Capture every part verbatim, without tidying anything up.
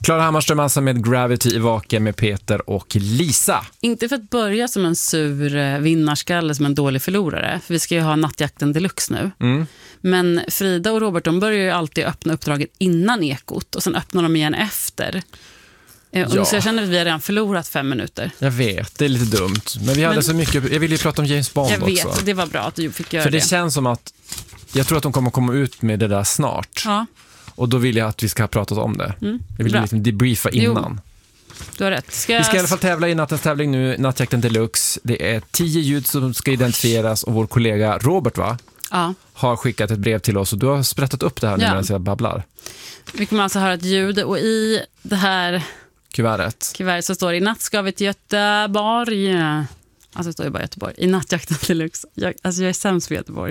Klara Hammarström alltså med Gravity i Vaken med Peter och Lisa. Inte för att börja som en sur vinnarskalle, som en dålig förlorare. För vi ska ju ha nattjakten deluxe nu. Mm. Men Frida och Robert, de börjar ju alltid öppna uppdraget innan ekot. Och sen öppnar de igen efter. Ja. Så jag känner att vi har redan förlorat fem minuter. Jag vet, det är lite dumt. Men vi hade men, så mycket, jag ville ju prata om James Bond jag vet, också. Det var bra att du fick göra för det. det. För det känns som att, jag tror att de kommer komma ut med det där snart. Ja. Och då vill jag att vi ska ha pratat om det. Mm, jag vill liksom debriefa innan. Jo, du har rätt. Ska vi ska i alla fall tävla i nattens tävling nu, Nattjakten Deluxe. Det är tio ljud som ska identifieras och vår kollega Robert, va? Ja. Har skickat ett brev till oss och du har sprättat upp det här nu ja. medan jag babblar. Vi kommer alltså höra ett ljud och i det här kuvertet, kuvertet så står det: i natt ska vi till Göteborg. Alltså det står ju bara Göteborg. I Nattjakten Deluxe. Jag, alltså jag är sämst för Göteborg.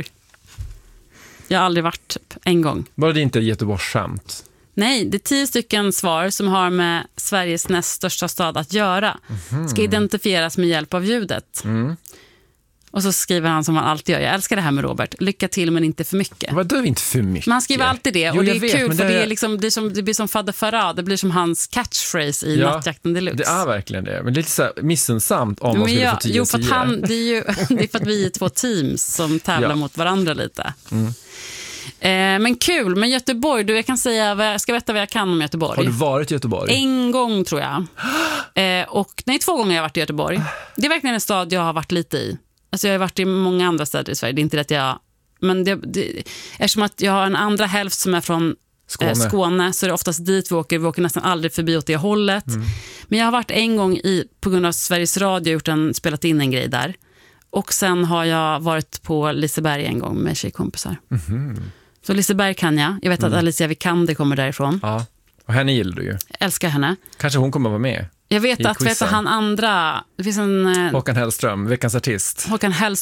Jag har aldrig varit typ en gång. Var det inte Göteborgs skämt? Nej, det är tio stycken svar som har med Sveriges näst största stad att göra. Mm. Ska identifieras med hjälp av ljudet. Mm. Och så skriver han som han alltid gör. Jag älskar det här med Robert. Lycka till men inte för mycket. Vadå inte för mycket? Man skriver alltid det. Jo, och det är vet, kul för det, det, är liksom, det, är som, det blir som Fadde Farah. Det blir som hans catchphrase i ja, Nattjakten Deluxe. Det är verkligen det. Men det är lite så här missunnsamt om man skulle jag, få tio jo, för att han, det, är ju, det är för att vi är två teams som tävlar ja. mot varandra lite. Mm. Eh, men kul, men Göteborg, du, jag kan säga, jag ska veta vad jag kan om Göteborg. Har du varit i Göteborg? En gång tror jag. Eh, och nej, två gånger har jag varit i Göteborg. Det är verkligen en stad jag har varit lite i. Alltså jag har varit i många andra städer i Sverige. Det är inte det att jag... Men det, det, eftersom att jag har en andra hälft som är från Skåne. Eh, Skåne så är det oftast dit vi åker. Vi åker nästan aldrig förbi åt det hållet. Mm. Men jag har varit en gång i, på grund av Sveriges Radio, gjort en, spelat in en grej där. Och sen har jag varit på Liseberg en gång med tjejkompisar. Mm-hmm. Så Liseberg kan jag. Jag vet att mm. Alicia Vikander kommer därifrån. Ja, och henne gillar du ju. Jag älskar henne. Kanske hon kommer att vara med. Jag vet att vet han andra... Det finns en, Håkan Hellström, veckans artist. Håkan Hellström